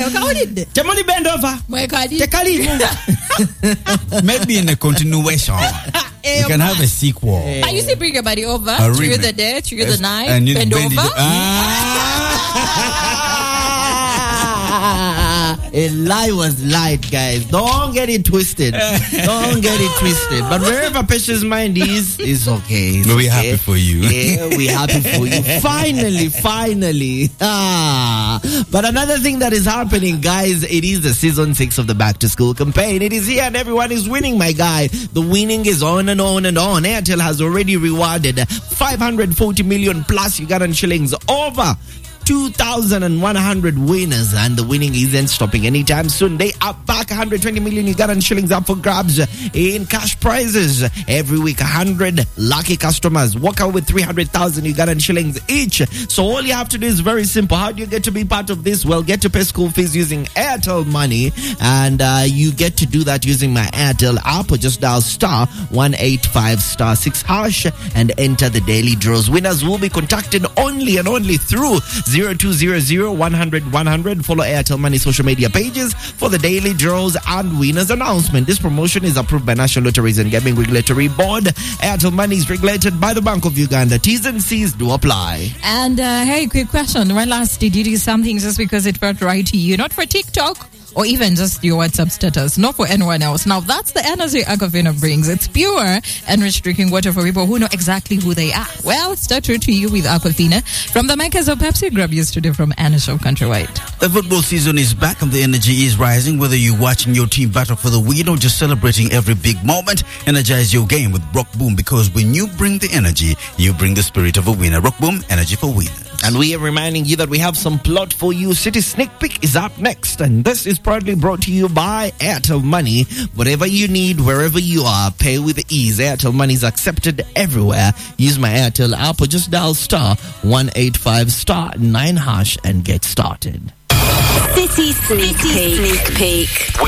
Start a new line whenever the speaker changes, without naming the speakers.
Jamani, bend over.
Maybe in a continuation. You can have a sequel.
I used to bring your body over, trigger the day, trigger the night,
and
bend over.
A lie was lied, guys. Don't get it twisted. Don't get it twisted. But wherever Pesha's mind is okay.
We're happy for you.
Yeah, we're happy for you. Finally. But another thing that is happening, guys, it is the season 6 of the Back to School campaign. It is here and everyone is winning, my guy. The winning is on and on and on. Airtel has already rewarded 540 million plus Ugandan shillings over 2,100 winners, and the winning isn't stopping anytime soon. They are back. 120 million Ugandan shillings up for grabs in cash prizes. Every week, 100 lucky customers walk out with 300,000 Ugandan shillings each. So all you have to do is very simple. How do you get to be part of this? Well, get to pay school fees using Airtel Money, and you get to do that using my Airtel app, or just dial star 185 star 6 hash and enter the daily draws. Winners will be contacted only and only through 0200 100 100. Follow Airtel Money social media pages for the daily draws and winners announcement. This promotion is approved by National Lotteries and Gaming Regulatory Board. Airtel Money is regulated by the Bank of Uganda. T's and C's do apply.
And hey, quick question. When last did you do something just because it felt right to you? Not for TikTok or even just your WhatsApp status, not for anyone else. Now, that's the energy Aquafina brings. It's pure and rich drinking water for people who know exactly who they are. Well, start true to you with Aquafina. From the makers of Pepsi, grab yours today from Anna Shop Countrywide.
The football season is back and the energy is rising. Whether you're watching your team battle for the win or just celebrating every big moment, energize your game with Rock Boom, because when you bring the energy, you bring the spirit of a winner. Rock Boom, energy for winners.
And we are reminding you that we have some plot for you. City Sneak Peek is up next, and this is proudly brought to you by Airtel Money. Whatever you need, wherever you are, pay with ease. Airtel Money is accepted everywhere. Use my Airtel app or just dial star 185 star 9 hash and get started.
City Sneak Peek.